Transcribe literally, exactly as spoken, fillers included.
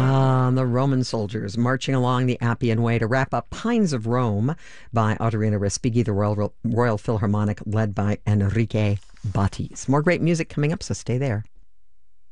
Ah, the Roman soldiers marching along the Appian Way to wrap up Pines of Rome by Ottorino Respighi, the Royal, Royal Philharmonic led by Enrique Battis. More great music coming up, so stay there.